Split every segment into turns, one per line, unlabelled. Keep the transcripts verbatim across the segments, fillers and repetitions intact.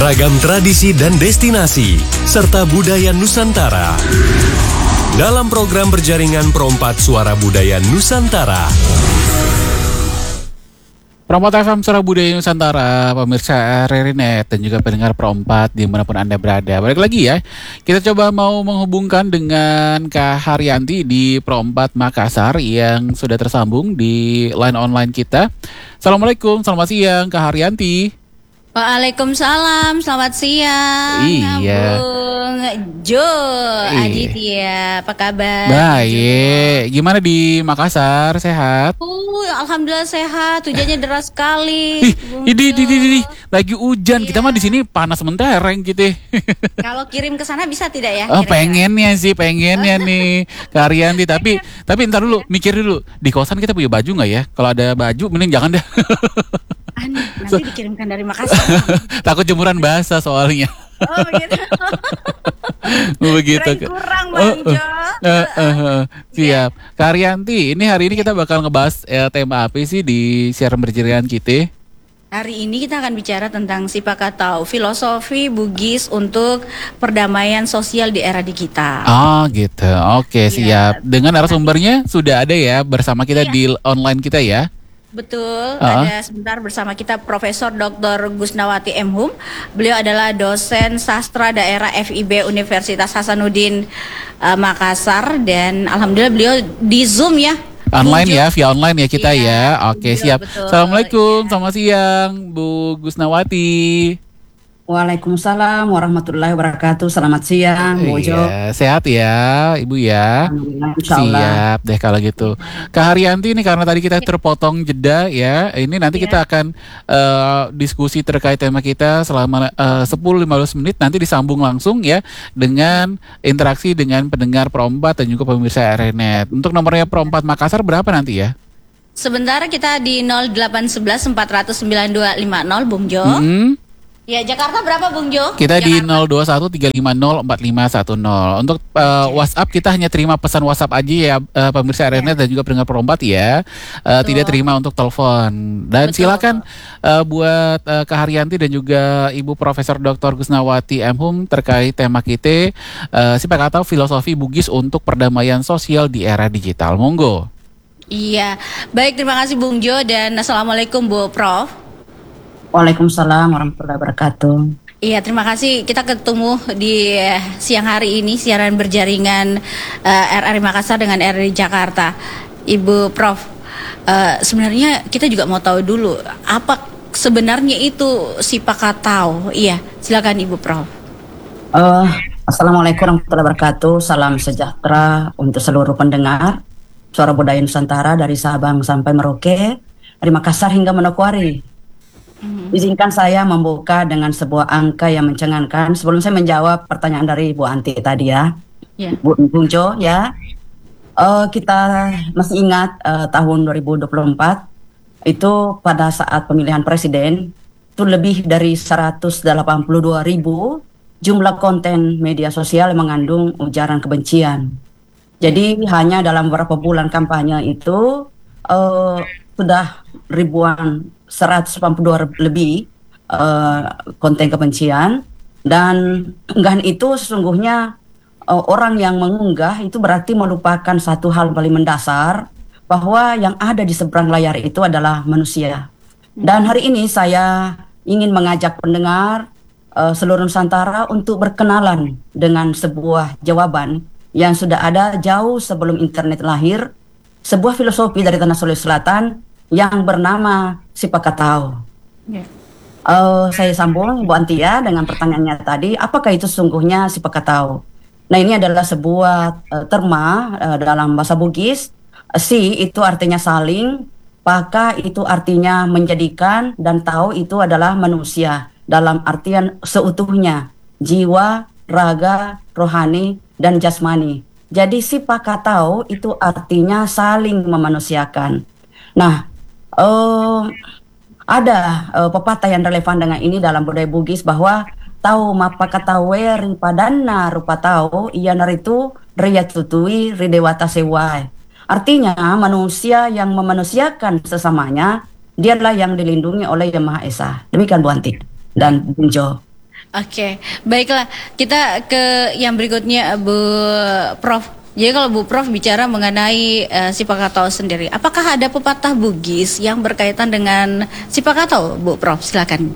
Ragam tradisi dan destinasi, serta budaya Nusantara. Dalam program berjaringan Perompat Suara Budaya Nusantara.
Perompat F M Suara Budaya Nusantara, pemirsa R R I Net dan juga pendengar Perompat dimanapun Anda berada. Balik lagi ya, kita coba mau menghubungkan dengan Kak Haryanti di Perompat Makassar yang sudah tersambung di line online kita. Assalamualaikum, selamat siang Kak Haryanti.
Waalaikumsalam, selamat siang.
Iya.
Bung Jo,
Iya.
Aditya, apa kabar?
Baik, gimana di Makassar, sehat?
Uh, Alhamdulillah sehat, hujannya deras sekali.
Ih,
Bung
ini,
Jo.
ini, ini, ini, lagi hujan. Kita
Iya.
mah di sini panas mentereng gitu.
Kalau kirim ke sana bisa tidak ya?
Oh,
kira-kira?
pengennya sih, pengennya nih Kak Haryanti. Tapi, tapi ntar dulu, mikir dulu. Di kosan kita punya baju nggak ya? Kalau ada baju, mending jangan deh.
Aneh, nanti dikirimkan dari Makassar.
Takut jemuran basah soalnya.
Oh begitu.
Begitu.
Kirain kurang, Bang
Oh, oh.
Jo.
Eh, eh, eh. Siap. Kak Haryanti, ini hari ini kita bakal ngebahas eh, tema apa sih di siaran berjaringan kita?
Hari ini kita akan bicara tentang Sipakatau, filosofi Bugis untuk perdamaian sosial di era digital.
Oh gitu. Oke,
Iya.
siap. Dengan narasumbernya sudah ada ya bersama kita
Iya.
di online kita ya.
Betul,
Uh-huh.
ada sebentar bersama kita Profesor Doktor Gusnawati M Hum. Beliau adalah dosen sastra daerah F I B Universitas Hasanuddin uh, Makassar, dan alhamdulillah beliau di Zoom ya.
Online
Bung Jo.
ya, via online ya kita
Iya,
ya. Oke,
betul,
siap.
betul.
Assalamualaikum,
Iya.
selamat siang Bu Gusnawati.
Waalaikumsalam warahmatullahi wabarakatuh. Selamat siang, Bojo.
Iya, sehat ya, Ibu ya.
Alhamdulillah, insya Allah.
Siap deh kalau gitu. Kak Haryanti ini karena tadi kita terpotong jeda ya, ini nanti
Iya.
kita akan eh, diskusi terkait tema kita selama eh, sepuluh sampai lima belas menit, nanti disambung langsung ya dengan interaksi dengan pendengar Perompat dan juga pemirsa R R I Net. Untuk nomornya Perompat Makassar berapa nanti ya?
Sebentar kita di nol delapan satu satu empat nol sembilan dua lima nol, Bung Jo.
Hmm.
Ya, Jakarta berapa, Bung Jo?
Kita di
Jakarta.
nol dua satu tiga lima nol empat lima satu nol. Untuk uh, WhatsApp kita hanya terima pesan WhatsApp aja ya, uh, pemirsa R R I Net dan juga pendengar Perompat ya. Uh, tidak terima untuk telepon. Dan
Betul.
silakan uh, buat uh, Kak Haryanti dan juga Ibu Profesor Doktor Gusnawati M Hum terkait tema kita uh, Sipakatau filosofi Bugis untuk perdamaian sosial di era digital. Monggo.
Iya, baik, terima kasih Bung Jo, dan assalamualaikum Bu Prof.
Waalaikumsalam warahmatullahi wabarakatuh.
Iya, terima kasih. Kita ketemu di eh, siang hari ini siaran berjaringan eh, R R I Makassar dengan R R I Jakarta. Ibu Prof, eh, sebenarnya kita juga mau tahu dulu apa sebenarnya itu Sipakatau. Iya, silakan Ibu Prof.
Eh, Assalamualaikum warahmatullahi wabarakatuh. Salam sejahtera untuk seluruh pendengar Suara Budaya Nusantara dari Sabang sampai Merauke, dari Makassar hingga Manokwari. Izinkan saya membuka dengan sebuah angka yang mencengangkan sebelum saya menjawab pertanyaan dari Bu Anti tadi ya.
Ya.
Bu Bung Jo ya. Eh, kita masih ingat eh, tahun dua ribu dua puluh empat itu pada saat pemilihan presiden itu lebih dari seratus delapan puluh dua ribu jumlah konten media sosial yang mengandung ujaran kebencian. Jadi hanya dalam beberapa bulan kampanye itu eh, sudah ribuan seratus delapan puluh dua lebih uh, konten kebencian, dan unggahan itu sesungguhnya uh, orang yang mengunggah itu berarti melupakan satu hal paling mendasar, bahwa yang ada di seberang layar itu adalah manusia. Dan hari ini saya ingin mengajak pendengar uh, seluruh Nusantara untuk berkenalan dengan sebuah jawaban yang sudah ada jauh sebelum internet lahir, sebuah filosofi dari Tanah Sulawesi Selatan yang bernama Sipakatau.
Ya.
Uh, saya sambung Bu Antia dengan pertanyaannya tadi, apakah itu sesungguhnya Sipakatau? Nah, ini adalah sebuah uh, terma uh, dalam bahasa Bugis. Si itu artinya saling, paka itu artinya menjadikan, dan tau itu adalah manusia dalam artian seutuhnya, jiwa, raga, rohani, dan jasmani. Jadi Sipakatau itu artinya saling memanusiakan. Nah, Uh, ada uh, pepatah yang relevan dengan ini dalam budaya Bugis, bahwa tau mapakatawe ripadana rupa tau iya naritu riya tutui ridewata sewai. Artinya manusia yang memanusiakan sesamanya, dialah yang dilindungi oleh Yang Maha Esa. Demikian Bu Anti dan Bung Jo.
Oke, baiklah. Kita ke yang berikutnya, Bu Prof. Jadi kalau Bu Prof bicara mengenai uh, Sipakatau sendiri, apakah ada pepatah Bugis yang berkaitan dengan Sipakatau, Bu Prof? Silakan.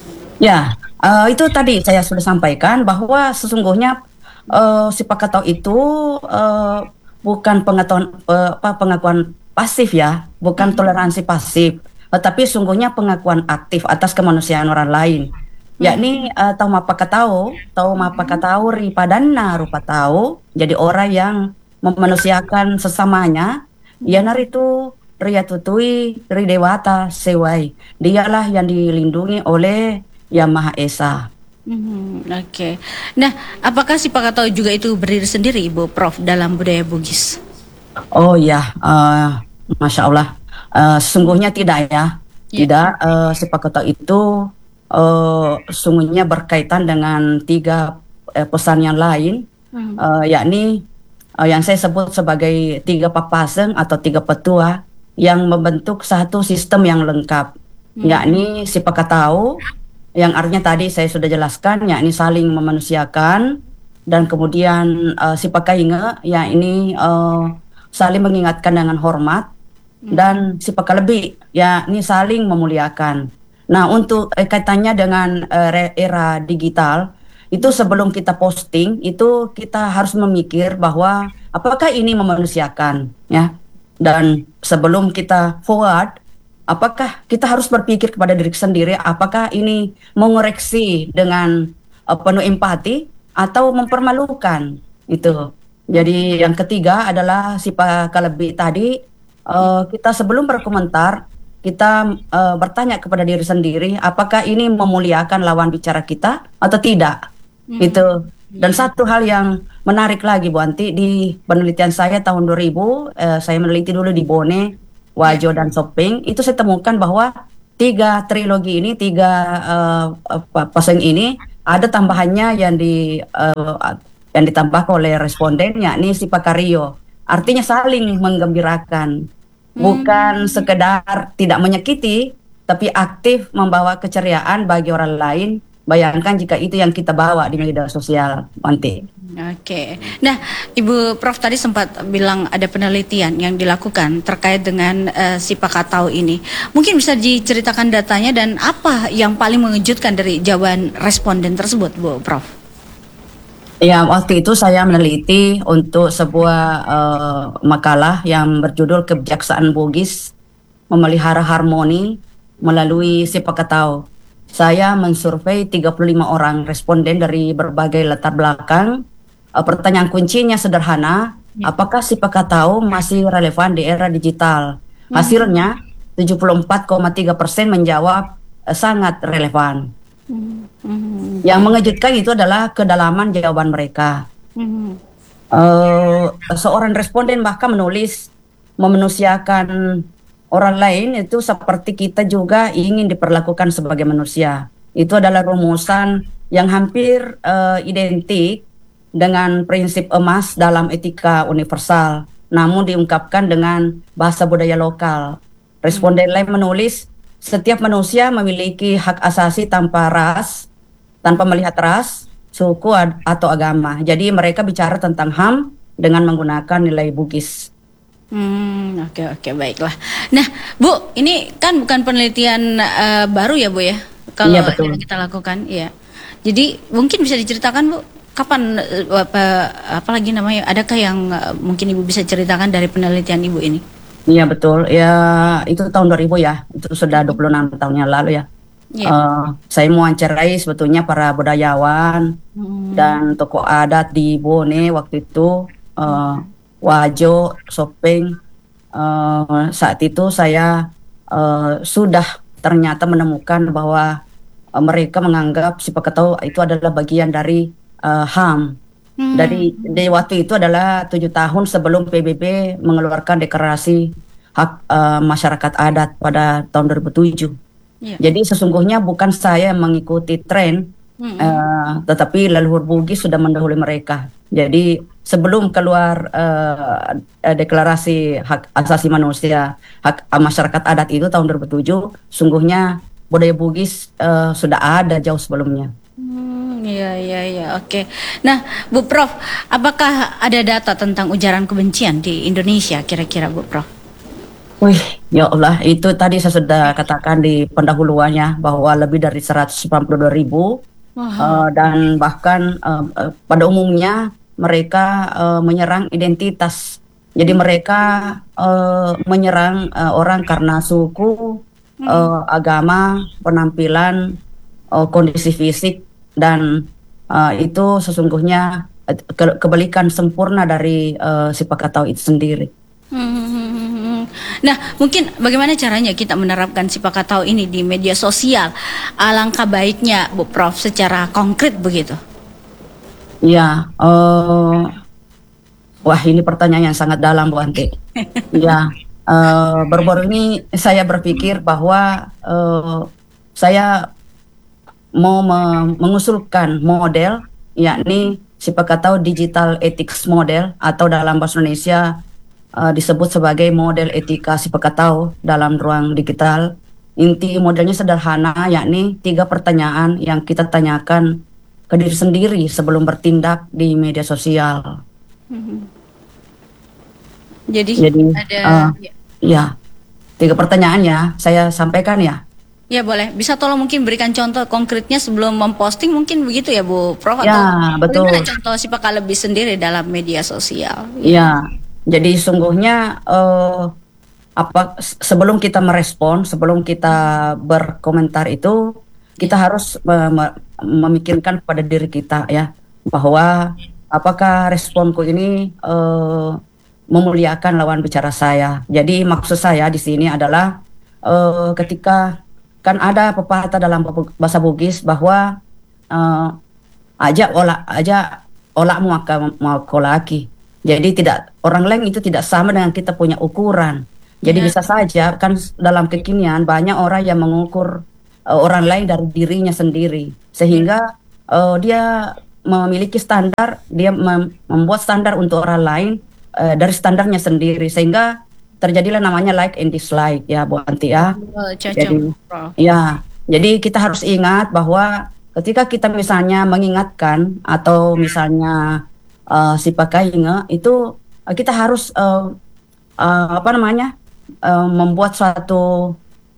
Ya, uh, itu tadi saya sudah sampaikan bahwa sesungguhnya uh, Sipakatau itu uh, bukan pengetahuan uh, apa pengakuan pasif ya, bukan toleransi pasif, tetapi sungguhnya pengakuan aktif atas kemanusiaan orang lain. Yakni uh, tau mapakatau, tau mapakatau ri padana rupa tau. Jadi orang yang memanusiakan sesamanya, ya naritu ria tutui ri dewata sewai. Dialah yang dilindungi oleh Yang Maha Esa.
Hmm, Oke. Okay. Nah, apakah Sipakatau juga itu berdiri sendiri, Ibu Prof, dalam budaya Bugis?
Oh ya, uh, Masya Allah. Uh, sungguhnya tidak ya, yeah. Tidak. Uh, Sipakatau itu Uh, sungguhnya berkaitan dengan tiga uh, pesan yang lain, hmm. uh, yakni uh, yang saya sebut sebagai tiga papaseng atau tiga petua yang membentuk satu sistem yang lengkap, hmm. yakni Sipakatau yang artinya tadi saya sudah jelaskan, yakni saling memanusiakan, dan kemudian uh, Sipakainge, yang ini uh, saling mengingatkan dengan hormat, hmm. dan Sipakalebih, yakni saling memuliakan. Nah, untuk eh, kaitannya dengan eh, era digital, itu sebelum kita posting, itu kita harus memikir bahwa apakah ini memanusiakan, ya. Dan sebelum kita forward, apakah kita harus berpikir kepada diri sendiri, apakah ini mengoreksi dengan uh, penuh empati atau mempermalukan, itu. Jadi yang ketiga adalah Sipakalebih tadi, uh, kita sebelum berkomentar, kita uh, bertanya kepada diri sendiri, apakah ini memuliakan lawan bicara kita atau tidak, hmm. itu. Dan satu hal yang menarik lagi, Bu Anti, di penelitian saya tahun dua ribu, eh, saya meneliti dulu di Bone, Wajo, dan Sopeng, itu saya temukan bahwa tiga trilogi ini, tiga uh, pasang ini, ada tambahannya yang di uh, yang ditambahkan oleh responden, yakni Sipakario. Artinya saling menggembirakan. Bukan sekedar tidak menyakiti, tapi aktif membawa keceriaan bagi orang lain. Bayangkan jika itu yang kita bawa di media sosial, Wanti.
Oke. Nah, Ibu Prof tadi sempat bilang ada penelitian yang dilakukan terkait dengan uh, Sipakatau ini. Mungkin bisa diceritakan datanya dan apa yang paling mengejutkan dari jawaban responden tersebut, Bu Prof?
Ya, waktu itu saya meneliti untuk sebuah uh, makalah yang berjudul Kebijaksanaan Bugis Memelihara Harmoni Melalui Sipakatau. Saya mensurvei tiga puluh lima orang responden dari berbagai latar belakang. Uh, pertanyaan kuncinya sederhana, ya. Apakah Sipakatau masih relevan di era digital? Hmm. Hasilnya tujuh puluh empat koma tiga persen menjawab uh, sangat relevan. Hmm. Hmm. Yang mengejutkan itu adalah kedalaman jawaban mereka. Hmm. Uh, seorang responden bahkan menulis memanusiakan orang lain itu seperti kita juga ingin diperlakukan sebagai manusia. Itu adalah rumusan yang hampir uh, identik dengan prinsip emas dalam etika universal, namun diungkapkan dengan bahasa budaya lokal. Responden lain menulis, setiap manusia memiliki hak asasi tanpa ras, tanpa melihat ras, suku atau agama. Jadi mereka bicara tentang H A M dengan menggunakan nilai Bugis.
Hmm, oke oke baiklah. Nah, Bu, ini kan bukan penelitian uh, baru ya, Bu ya? Kalau
iya, betul.
Yang kita lakukan, ya. Jadi mungkin bisa diceritakan, Bu, kapan uh, apa apalagi namanya? Adakah yang uh, mungkin Ibu bisa ceritakan dari penelitian Ibu ini?
Iya betul, ya itu tahun dua ribu ya, itu sudah dua puluh enam tahun yang lalu ya. Yeah. Uh, saya mewawancarai sebetulnya para budayawan hmm. dan tokoh adat di Bone waktu itu, uh, Wajo, Sopeng. Uh, saat itu saya uh, sudah ternyata menemukan bahwa uh, mereka menganggap Sipakatau itu adalah bagian dari uh, H A M. Hmm. Dari di waktu itu adalah tujuh tahun sebelum P B B mengeluarkan deklarasi hak uh, masyarakat adat pada tahun dua ribu tujuh. Yeah. Jadi sesungguhnya bukan saya yang mengikuti tren, hmm. uh, tetapi leluhur Bugis sudah mendahului mereka. Jadi sebelum keluar uh, deklarasi hak asasi manusia, hak uh, masyarakat adat itu tahun dua ribu tujuh, sungguhnya budaya Bugis uh, sudah ada jauh sebelumnya.
Hmm. Iya, iya, iya, oke. Nah, Bu Prof, apakah ada data tentang ujaran kebencian di Indonesia kira-kira, Bu Prof?
Wih, ya Allah, itu tadi saya sudah katakan di pendahuluannya bahwa lebih dari seratus sembilan puluh dua ribu
Wah.
uh, dan bahkan uh, uh, pada umumnya mereka uh, menyerang identitas. Jadi mereka uh, menyerang uh, orang karena suku, uh, agama, penampilan, uh, kondisi fisik, dan uh, itu sesungguhnya uh, ke- kebalikan sempurna dari uh, si Pakatau itu sendiri.
Hmm. Nah, mungkin bagaimana caranya kita menerapkan si Pakatau ini di media sosial? Alangkah baiknya, Bu Prof, secara konkret begitu.
Ya, eh wah ini pertanyaan yang sangat dalam Bu Anti. Ya, eh baru-baru ini saya berpikir bahwa eh saya mau me- mengusulkan model, yakni si Pakatau Digital Ethics Model, atau dalam bahasa Indonesia eh, disebut sebagai model etika si Pakatau dalam ruang digital. Inti modelnya sederhana, yakni tiga pertanyaan yang kita tanyakan ke diri sendiri sebelum bertindak di media sosial.
Jadi,
Jadi,
ada
eh,
ya.
ya, tiga pertanyaan ya, saya sampaikan ya.
Ya boleh, bisa tolong mungkin berikan contoh konkretnya sebelum memposting mungkin begitu ya Bu Prof,
Ya,
atau bagaimana
betul.
contoh si Pakal lebih sendiri dalam media sosial?
Ya, jadi sungguhnya eh, apa se- sebelum kita merespon, sebelum kita berkomentar itu, kita harus me- me- memikirkan pada diri kita ya, bahwa apakah responku ini eh, memuliakan lawan bicara saya. Jadi maksud saya di sini adalah eh, ketika kan ada pepatah dalam bahasa Bugis bahwa eh, aja olah aja olakmu maka mau kau laki. Jadi tidak, orang lain itu tidak sama dengan kita punya ukuran. Jadi
Ya.
bisa saja kan dalam kekinian banyak orang yang mengukur eh, orang lain dari dirinya sendiri, sehingga eh, dia memiliki standar, dia mem- membuat standar untuk orang lain eh, dari standarnya sendiri, sehingga terjadilah namanya like and dislike ya Bu Anti ya.
Oh, cocok
Jadi
Bu Prof.
ya, jadi kita harus ingat bahwa ketika kita misalnya mengingatkan atau misalnya uh, si pakai inge itu uh, kita harus uh, uh, apa namanya uh, membuat suatu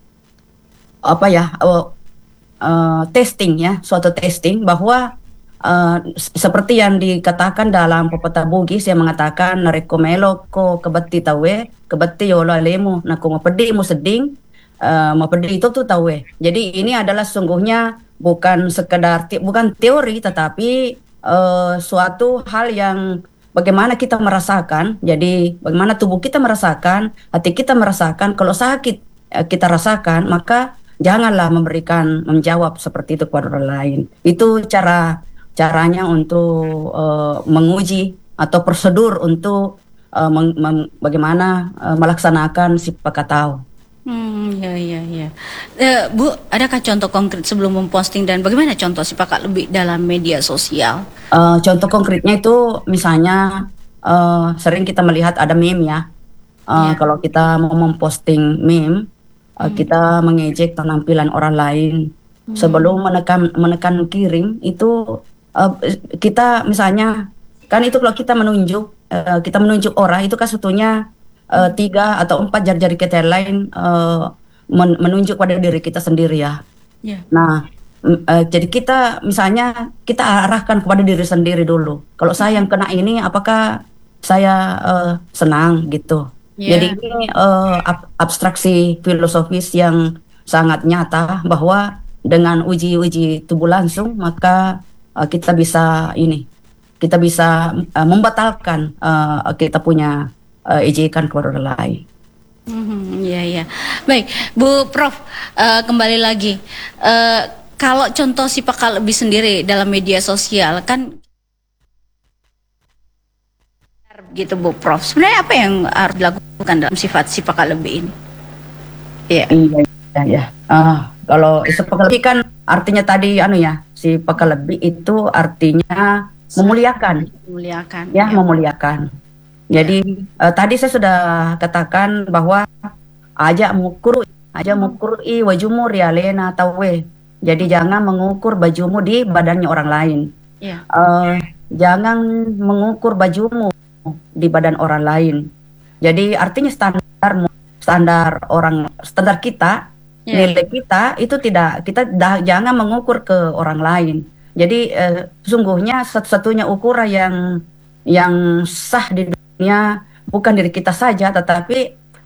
apa ya uh, uh, testing ya, suatu testing bahwa uh, s- seperti yang dikatakan dalam pepatah Bugis yang mengatakan narekomelo ko kebati tawe kebati yolo alemu naku mapedi mu seding uh, mapedi itu tuh tawe. Jadi ini adalah sungguhnya bukan sekedar te- bukan teori, tetapi uh, suatu hal yang bagaimana kita merasakan. Jadi bagaimana tubuh kita merasakan, hati kita merasakan. Kalau sakit eh, kita rasakan, maka janganlah memberikan menjawab seperti itu kepada orang lain. Itu cara caranya untuk eh, menguji atau prosedur untuk eh, meng- meng- bagaimana eh, melaksanakan si Pakatau.
Hmm, ya, ya, ya. Eh, Bu, adakah contoh konkret sebelum memposting dan bagaimana contoh si Pakal lebih dalam media sosial?
Eh, contoh konkretnya itu misalnya eh, sering kita melihat ada meme ya. Eh,
Ya.
Kalau kita mau memposting meme, eh, kita mengejek penampilan orang lain. Sebelum menekan menekan kirim itu eh, kita misalnya kan itu kalau kita menunjuk eh, kita menunjuk orang itu kan sebetulnya eh, tiga atau empat jari-jari kita yang lain eh, men- menunjuk pada diri kita sendiri ya.
Ya.
Nah, mm, eh, jadi kita misalnya kita arahkan kepada diri sendiri dulu. Kalau saya yang kena ini, apakah saya eh, senang gitu?
Ya.
Jadi ini eh, ab- abstraksi filosofis yang sangat nyata bahwa dengan uji-uji tubuh langsung maka eh, kita bisa ini, kita bisa eh, membatalkan eh, kita punya eh, ejekan kepada orang lain.
Hmm, ya, ya. Baik, Bu Prof, eh, kembali lagi. Eh, kalau contoh si Pakal lebih sendiri dalam media sosial kan gitu Bu Prof. Sebenarnya apa yang harus dilakukan dalam sifat si Pakal lebih ini? Iya.
Iya, iya, ya. Ah, kalau sepakal lebih kan artinya tadi anu ya, si pakal lebih itu artinya memuliakan,
Memuliakan.
ya, memuliakan. Jadi eh, tadi saya sudah katakan bahwa aja mukuru, aja mukuru i wajumur ya lena tawe. Jadi jangan mengukur bajumu di badannya orang lain.
Iya.
Eh, jangan mengukur bajumu di badan orang lain. Jadi artinya standar standar orang standar kita,
Iya.
nilai kita itu tidak kita dah- jangan mengukur ke orang lain. Jadi eh, sesungguhnya satu-satunya ukuran yang yang sah di dunia bukan diri kita saja, tetapi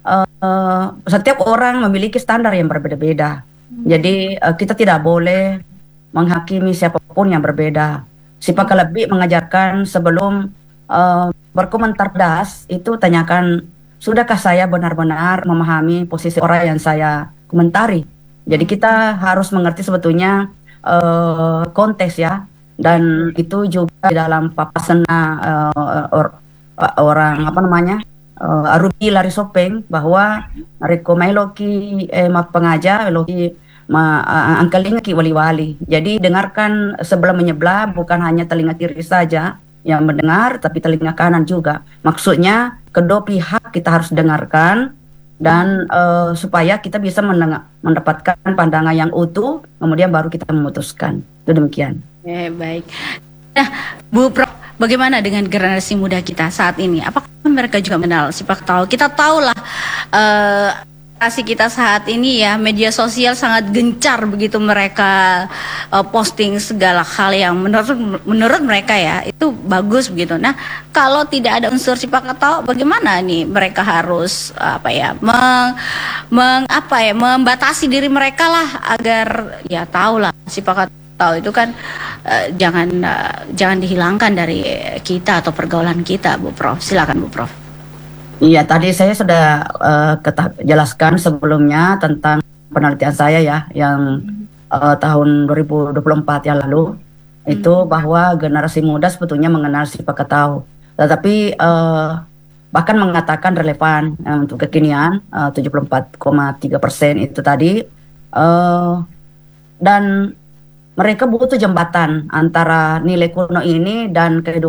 eh, setiap orang memiliki standar yang berbeda-beda. Jadi eh, kita tidak boleh menghakimi siapapun yang berbeda. Si Pakalebih mengajarkan sebelum eh, berkomentar das itu tanyakan, sudahkah saya benar-benar memahami posisi orang yang saya komentari. Jadi kita harus mengerti sebetulnya eh, konteks ya, dan itu juga di dalam papasana eh, or- orang apa namanya uh, Arubi Lari Sopeng bahwa reko mailoki eh, ma pengaja loki ma uh, angkalinga ki wali-wali. Jadi dengarkan sebelum menyebelah, bukan hanya telinga kiri saja yang mendengar, tapi telinga kanan juga. Maksudnya kedua pihak kita harus dengarkan, dan uh, supaya kita bisa mendengar, mendapatkan pandangan yang utuh, kemudian baru kita memutuskan. Itu demikian.
Eh, baik. Nah, Bu Prof, bagaimana dengan generasi muda kita saat ini? Apakah mereka juga mengenal sipak tahu? Kita tahulah eh, generasi kita saat ini ya, media sosial sangat gencar begitu mereka eh, posting segala hal yang menurut menurut mereka ya itu bagus begitu. Nah, kalau tidak ada unsur sipak tahu, bagaimana nih mereka harus apa ya meng, meng apa ya membatasi diri mereka lah agar ya tahulah sipak tahu itu kan uh, jangan uh, jangan dihilangkan dari kita atau pergaulan kita, Bu Prof. Silakan Bu Prof.
Iya, tadi saya sudah uh, keta- jelaskan sebelumnya tentang penelitian saya ya, yang uh, tahun dua ribu dua puluh empat yang lalu, itu bahwa generasi muda sebetulnya mengenal sipak tahu, tetapi uh, bahkan mengatakan relevan uh, untuk kekinian uh, tujuh puluh empat koma tiga persen itu tadi, uh, dan mereka butuh jembatan antara nilai kuno ini dan kehidupan